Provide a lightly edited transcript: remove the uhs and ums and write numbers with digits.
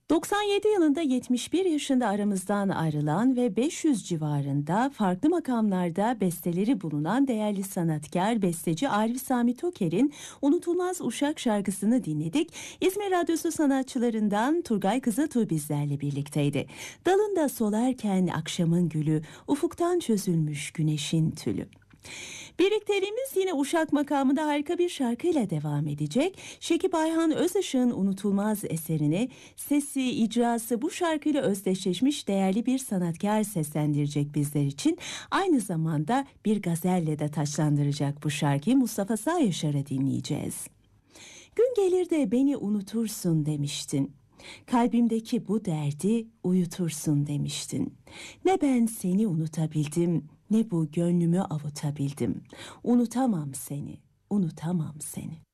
97 yılında 71 yaşında aramızdan ayrılan ve 500 civarında farklı makamlarda besteleri bulunan değerli sanatkar, besteci Arif Sami Toker'in unutulmaz Uşak şarkısını dinledik. İzmir Radyosu sanatçılarından Turgay Kızıltuğ bizlerle birlikteydi. Dalında solarken akşamın gülü, ufuktan çözülmüş güneşin tülü. Birlikteliğimiz yine Uşak makamında harika bir şarkıyla devam edecek. Şekip Ayhan Özışık'ın unutulmaz eserini, sesi, icrası bu şarkıyla özdeşleşmiş değerli bir sanatkar seslendirecek bizler için. Aynı zamanda bir gazelle de taçlandıracak bu şarkıyı. Mustafa Sağ Yaşar'ı dinleyeceğiz. Gün gelir de beni unutursun demiştin. Kalbimdeki bu derdi uyutursun demiştin. Ne ben seni unutabildim, ne bu gönlümü avutabildim. Unutamam seni, unutamam seni.